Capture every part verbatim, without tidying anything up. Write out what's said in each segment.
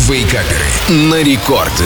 Вейкаперы на рекорде.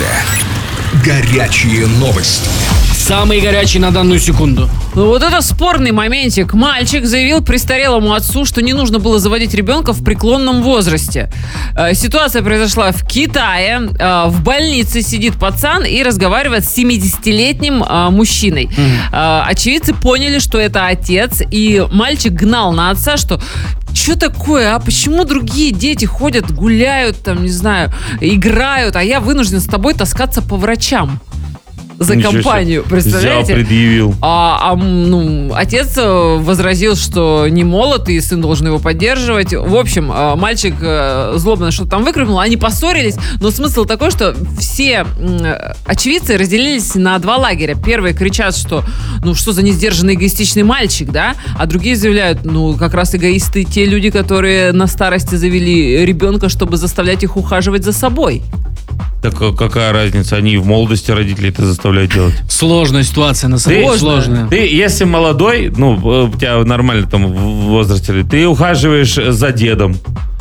Горячие новости. Самые горячие на данную секунду. Ну, вот это спорный моментик. Мальчик заявил престарелому отцу, что не нужно было заводить ребенка в преклонном возрасте. Э, ситуация произошла в Китае. Э, в больнице сидит пацан и разговаривает с семидесятилетним э, мужчиной. Mm. Э, очевидцы поняли, что это отец, и мальчик гнал на отца, что... Что такое, а? Почему другие дети ходят, гуляют, там, не знаю, играют, а я вынужден с тобой таскаться по врачам? За Ничего компанию, себе. Представляете? Взял, предъявил. А, а ну, отец возразил, что не молод, и сын должен его поддерживать. В общем, мальчик злобно что-то там выкрикнул, они поссорились, но смысл такой, что все очевидцы разделились на два лагеря. Первые кричат, что ну что за несдержанный эгоистичный мальчик, да? А другие заявляют, ну как раз эгоисты те люди, которые на старости завели ребенка, чтобы заставлять их ухаживать за собой. Так какая разница? Они в молодости родители это заставляют делать. Сложная ситуация, на самом деле сложная. Ты, если молодой, ну, у тебя нормально там в возрасте, ты ухаживаешь за дедом.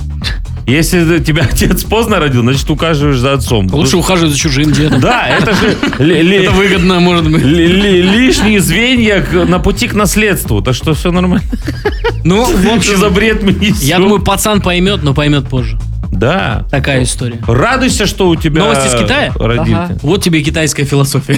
Если тебя отец поздно родил, значит, ухаживаешь за отцом. Лучше ухаживать за чужим дедом. Да, это же... Это выгодно, может быть. Лишние звенья на пути к наследству. Так что все нормально. Ну, в общем, за бред мы несем. Я думаю, пацан поймет, но поймет позже. Да. Такая история. Радуйся, что у тебя новости с Китая? Родители. Ага. Вот тебе китайская философия.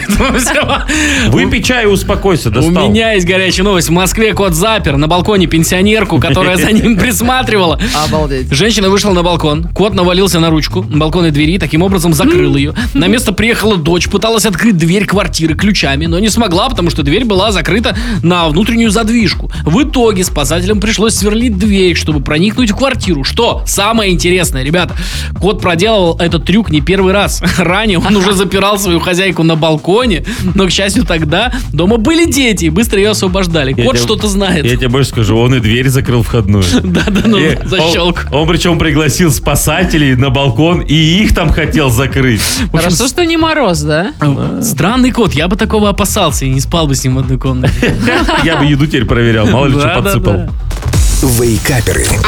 Выпей чай и успокойся, достал. У меня есть горячая новость. В Москве кот запер на балконе пенсионерку, которая за ним присматривала. Обалдеть. Женщина вышла на балкон. Кот навалился на ручку балконной двери, таким образом закрыл ее. На место приехала дочь, пыталась открыть дверь квартиры ключами, но не смогла, потому что дверь была закрыта на внутреннюю задвижку. В итоге спасателям пришлось сверлить дверь, чтобы проникнуть в квартиру. Что самое интересное, ребята, кот проделал этот трюк не первый раз. Ранее он уже запирал свою хозяйку на балконе, но, к счастью, тогда дома были дети и быстро ее освобождали. Кот что-то знает. Я тебе больше скажу, он и дверь закрыл входную. Да-да, ну, защелку. Он причем пригласил спасателей на балкон и их там хотел закрыть. Хорошо, что не Мороз, да? Странный кот, я бы такого опасался и не спал бы с ним в одной комнате. Я бы еду теперь проверял, мало ли что подсыпал. Вейкаперы.